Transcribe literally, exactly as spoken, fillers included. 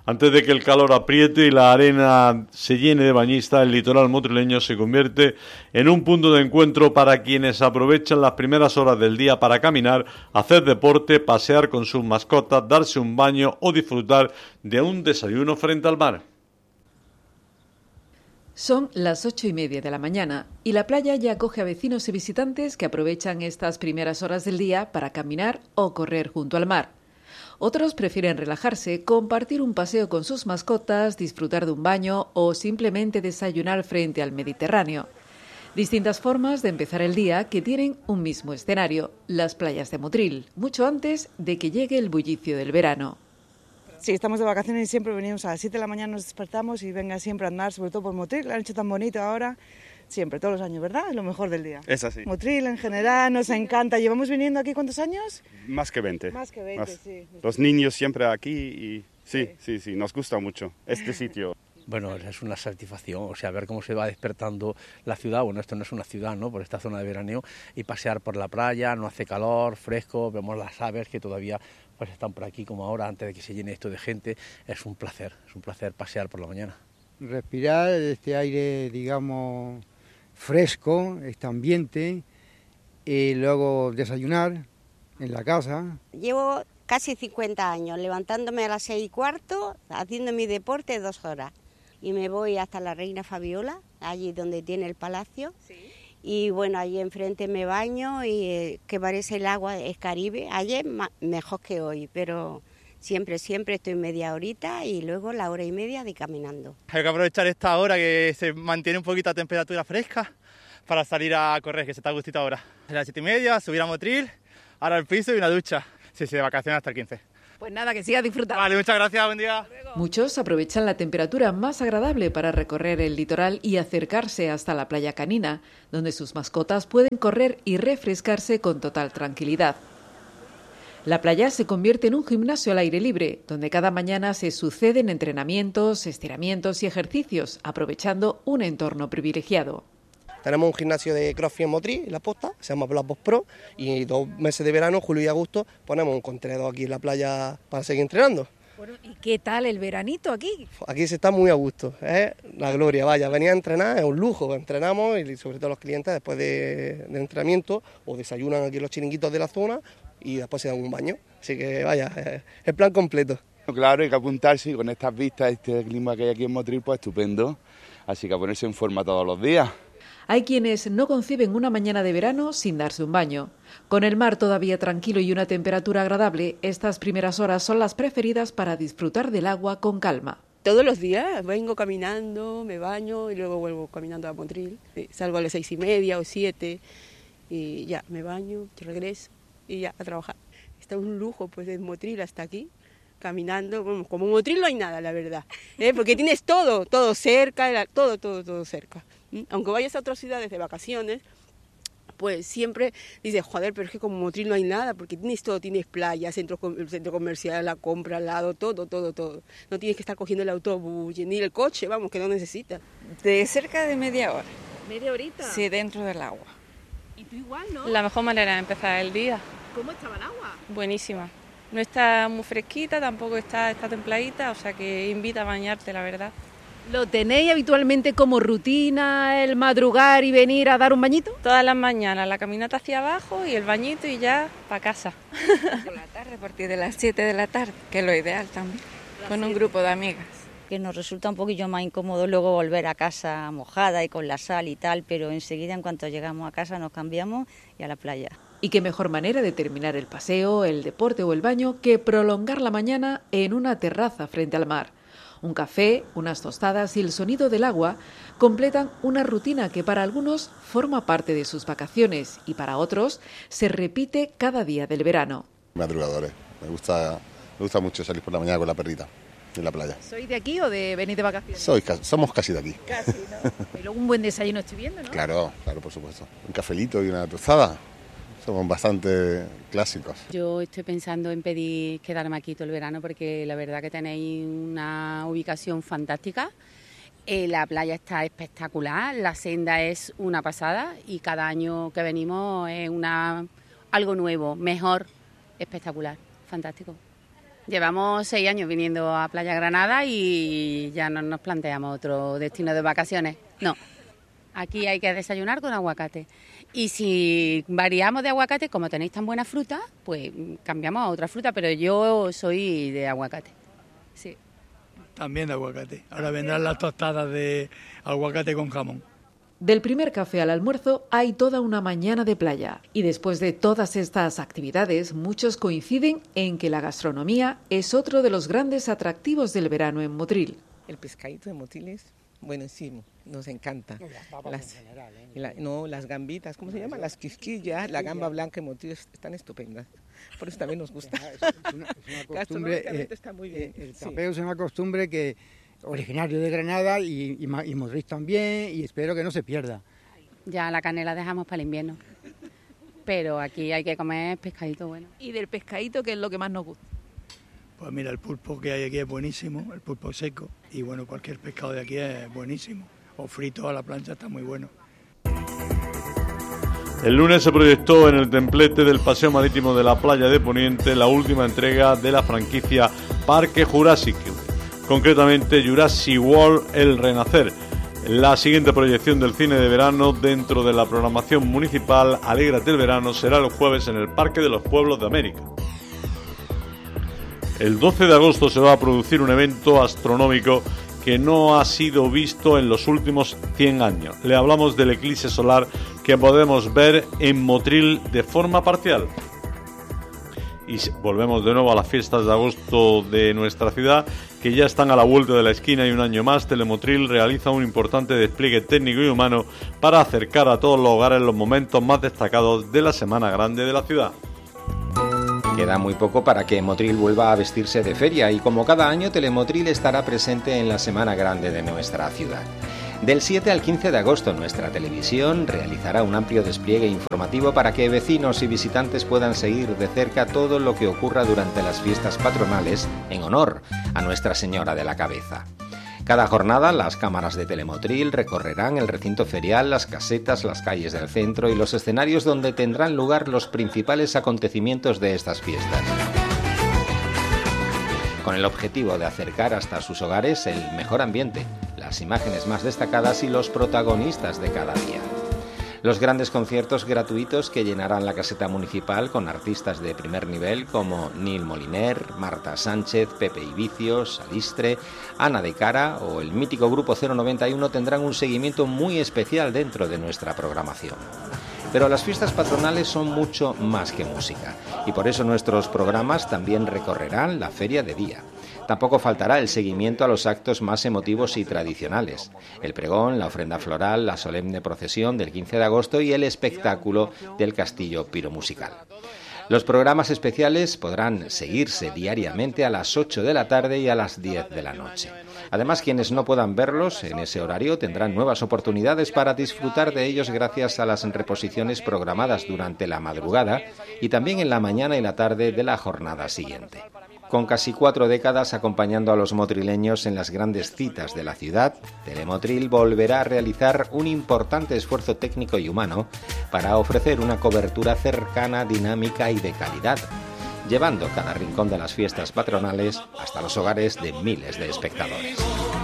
Antes de que el calor apriete y la arena se llene de bañistas, el litoral motrileño se convierte en un punto de encuentro para quienes aprovechan las primeras horas del día para caminar, hacer deporte, pasear con sus mascotas, darse un baño o disfrutar de un desayuno frente al mar. Son las ocho y media de la mañana y la playa ya acoge a vecinos y visitantes que aprovechan estas primeras horas del día para caminar o correr junto al mar. Otros prefieren relajarse, compartir un paseo con sus mascotas, disfrutar de un baño o simplemente desayunar frente al Mediterráneo. Distintas formas de empezar el día que tienen un mismo escenario, las playas de Motril, mucho antes de que llegue el bullicio del verano. Sí, estamos de vacaciones y siempre venimos a las siete de la mañana, nos despertamos y venga siempre a andar, sobre todo por Motril, la han hecho tan bonito ahora. Siempre, todos los años, ¿verdad? Es lo mejor del día. Es así. Motril en general nos encanta. ¿Llevamos viniendo aquí cuántos años? Más que veinte. Más que veinte, Más. sí. Los niños siempre aquí y sí, sí, sí, sí, nos gusta mucho este sitio. Bueno, es una satisfacción, o sea, ver cómo se va despertando la ciudad. Bueno, esto no es una ciudad, ¿no?, por esta zona de veraneo, y pasear por la playa, no hace calor, fresco, vemos las aves que todavía pues están por aquí como ahora, antes de que se llene esto de gente. Es un placer, es un placer pasear por la mañana. Respirar este aire, digamos, fresco, este ambiente, y luego desayunar en la casa. Llevo casi cincuenta años levantándome a las seis y cuarto, haciendo mi deporte dos horas. Y me voy hasta la Reina Fabiola, allí donde tiene el palacio. Sí. Y bueno, allí enfrente me baño y eh, que parece el agua es Caribe. Ayer mejor que hoy, pero siempre, siempre estoy media horita y luego la hora y media de caminando. Hay que aprovechar esta hora que se mantiene un poquito la temperatura fresca para salir a correr, que se está a gustito ahora. A las siete y media, subir a Motril, ahora al piso y una ducha. Sí, sí, de vacaciones hasta el quince. Pues nada, que siga disfrutando. Vale, muchas gracias, buen día. Muchos aprovechan la temperatura más agradable para recorrer el litoral y acercarse hasta la playa canina, donde sus mascotas pueden correr y refrescarse con total tranquilidad. La playa se convierte en un gimnasio al aire libre, donde cada mañana se suceden entrenamientos, estiramientos y ejercicios, aprovechando un entorno privilegiado. Tenemos un gimnasio de CrossFit en Motril, en La Posta, se llama Black Box Pro, y dos meses de verano, julio y agosto, ponemos un contenedor aquí en la playa para seguir entrenando. Bueno, ¿y qué tal el veranito aquí? Aquí se está muy a gusto, es la gloria, vaya, venir a entrenar es un lujo, entrenamos y sobre todo los clientes después de, de entrenamiento o desayunan aquí en los chiringuitos de la zona y después se dan un baño, así que vaya, es el plan completo. Claro, hay que apuntarse y con estas vistas, este clima que hay aquí en Motril, pues estupendo, así que a ponerse en forma todos los días. Hay quienes no conciben una mañana de verano sin darse un baño. Con el mar todavía tranquilo y una temperatura agradable, estas primeras horas son las preferidas para disfrutar del agua con calma. Todos los días vengo caminando, me baño y luego vuelvo caminando a Motril. Salgo a las seis y media o siete y ya me baño, regreso y ya a trabajar. Está un lujo pues de Motril hasta aquí, caminando. Como, como Motril no hay nada, la verdad, ¿eh? Porque tienes todo, todo cerca, todo, todo, todo cerca. Aunque vayas a otras ciudades de vacaciones, pues siempre dices, joder, pero es que como Motril no hay nada, porque tienes todo, tienes playa, centro, centro comercial, la compra al lado, todo, todo, todo. No tienes que estar cogiendo el autobús, ni el coche, vamos, que no necesitas. De cerca de media hora. ¿Media horita? Sí, dentro del agua. ¿Y tú igual, no? La mejor manera de empezar el día. ¿Cómo estaba el agua? Buenísima. No está muy fresquita, tampoco está, está templadita, o sea que invita a bañarte, la verdad. ¿Lo tenéis habitualmente como rutina, el madrugar y venir a dar un bañito? Todas las mañanas, la caminata hacia abajo y el bañito y ya para casa. Por la tarde, a partir de las siete de la tarde, que es lo ideal también, con un grupo de amigas. Que nos resulta un poquillo más incómodo luego volver a casa mojada y con la sal y tal, pero enseguida en cuanto llegamos a casa nos cambiamos y a la playa. Y qué mejor manera de terminar el paseo, el deporte o el baño que prolongar la mañana en una terraza frente al mar. Un café, unas tostadas y el sonido del agua completan una rutina que para algunos forma parte de sus vacaciones y para otros se repite cada día del verano. Madrugadores, me gusta, me gusta mucho salir por la mañana con la perrita en la playa. ¿Sois de aquí o de venir de vacaciones? Soy, somos casi de aquí. Casi, ¿no? Y luego un buen desayuno estoy viendo, ¿no? Claro, claro, por supuesto. Un cafelito y una tostada. Somos bastante clásicos. Yo estoy pensando en pedir quedarme aquí todo el verano porque la verdad que tenéis una ubicación fantástica. Eh, la playa está espectacular, la senda es una pasada y cada año que venimos es una, algo nuevo, mejor, espectacular, fantástico. Llevamos seis años viniendo a Playa Granada y ya no nos planteamos otro destino de vacaciones. No, aquí hay que desayunar con aguacate. Y si variamos de aguacate, como tenéis tan buena fruta, pues cambiamos a otra fruta, pero yo soy de aguacate. Sí. También de aguacate. Ahora vendrán las tostadas de aguacate con jamón. Del primer café al almuerzo hay toda una mañana de playa y después de todas estas actividades muchos coinciden en que la gastronomía es otro de los grandes atractivos del verano en Motril. El pescadito de Motril es buenísimo, nos encanta. Las, las, general, ¿eh? la, no, las gambitas, ¿cómo se llama? Las quisquillas, la gamba blanca en Motril están estupendas. Por eso también nos gusta. Es una, es una costumbre, eh, está muy bien. El tapeo sí. Es una costumbre que originario de Granada y, y, y Motril también, y espero que no se pierda. Ya la canela dejamos para el invierno, pero aquí hay que comer pescadito bueno. ¿Y del pescadito qué es lo que más nos gusta? Pues mira, el pulpo que hay aquí es buenísimo, el pulpo seco, y bueno, cualquier pescado de aquí es buenísimo, o frito a la plancha está muy bueno. El lunes se proyectó en el templete del Paseo Marítimo de la Playa de Poniente la última entrega de la franquicia Parque Jurásico, concretamente Jurassic World El Renacer. La siguiente proyección del cine de verano dentro de la programación municipal Alégrate el Verano será el jueves en el Parque de los Pueblos de América. El doce de agosto se va a producir un evento astronómico que no ha sido visto en los últimos cien años. Le hablamos del eclipse solar que podemos ver en Motril de forma parcial. Y volvemos de nuevo a las fiestas de agosto de nuestra ciudad, que ya están a la vuelta de la esquina, y un año más Telemotril realiza un importante despliegue técnico y humano para acercar a todos los hogares los momentos más destacados de la Semana Grande de la ciudad. Queda muy poco para que Motril vuelva a vestirse de feria y como cada año Telemotril estará presente en la Semana Grande de nuestra ciudad. Del siete al quince de agosto nuestra televisión realizará un amplio despliegue informativo para que vecinos y visitantes puedan seguir de cerca todo lo que ocurra durante las fiestas patronales en honor a Nuestra Señora de la Cabeza. Cada jornada las cámaras de Telemotril recorrerán el recinto ferial, las casetas, las calles del centro y los escenarios donde tendrán lugar los principales acontecimientos de estas fiestas, con el objetivo de acercar hasta sus hogares el mejor ambiente, las imágenes más destacadas y los protagonistas de cada día. Los grandes conciertos gratuitos que llenarán la caseta municipal con artistas de primer nivel como Nil Moliner, Marta Sánchez, Pepe Ibicios, Alistre, Ana de Cara o el mítico Grupo cero noventa y uno tendrán un seguimiento muy especial dentro de nuestra programación. Pero las fiestas patronales son mucho más que música y por eso nuestros programas también recorrerán la feria de día. Tampoco faltará el seguimiento a los actos más emotivos y tradicionales: el pregón, la ofrenda floral, la solemne procesión del quince de agosto y el espectáculo del castillo piromusical. Los programas especiales podrán seguirse diariamente a las ocho de la tarde y a las diez de la noche. Además, quienes no puedan verlos en ese horario tendrán nuevas oportunidades para disfrutar de ellos gracias a las reposiciones programadas durante la madrugada y también en la mañana y la tarde de la jornada siguiente. Con casi cuatro décadas acompañando a los motrileños en las grandes citas de la ciudad, Telemotril volverá a realizar un importante esfuerzo técnico y humano para ofrecer una cobertura cercana, dinámica y de calidad, llevando cada rincón de las fiestas patronales hasta los hogares de miles de espectadores.